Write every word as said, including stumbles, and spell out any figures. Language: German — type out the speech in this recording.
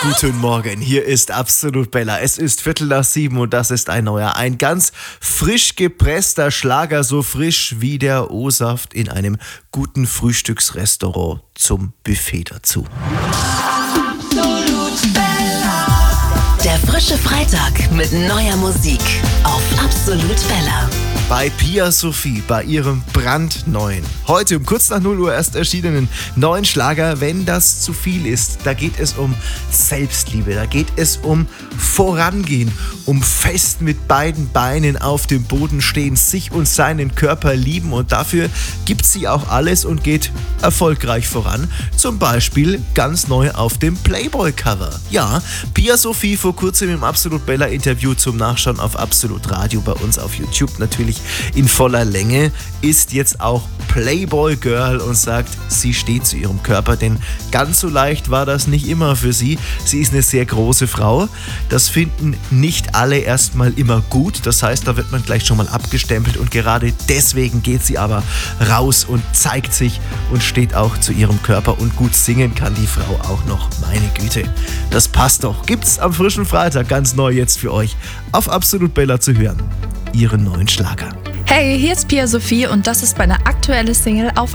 Guten Morgen, hier ist Absolut Bella. Es ist Viertel nach sieben und das ist ein neuer, ein ganz frisch gepresster Schlager, so frisch wie der O-Saft in einem guten Frühstücksrestaurant zum Buffet dazu. Absolut Bella. Der frische Freitag mit neuer Musik auf Absolut Bella. Bei Pia Sophie, bei ihrem brandneuen, heute um kurz nach null Uhr erst erschienenen neuen Schlager, Wenn das zu viel ist. Da geht es um Selbstliebe, da geht es um Vorangehen, um fest mit beiden Beinen auf dem Boden stehen, sich und seinen Körper lieben, und dafür gibt sie auch alles und geht erfolgreich voran. Zum Beispiel ganz neu auf dem Playboy-Cover. Ja, Pia Sophie vor kurzem im Absolut Bella Interview zum Nachschauen auf Absolut Radio bei uns auf YouTube natürlich in voller Länge, ist jetzt auch Playboy Girl und sagt, sie steht zu ihrem Körper, denn ganz so leicht war das nicht immer für sie. Sie ist eine sehr große Frau. Das finden nicht alle erstmal immer gut. Das heißt, da wird man gleich schon mal abgestempelt, und gerade deswegen geht sie aber raus und zeigt sich und steht auch zu ihrem Körper, und gut singen kann die Frau auch noch. Meine Güte, das passt doch. Gibt's am frischen Freitag ganz neu jetzt für euch auf Absolut Bella zu hören. Ihren neuen Schlager. Hey, hier ist Pia Sophie und das ist meine aktuelle Single auf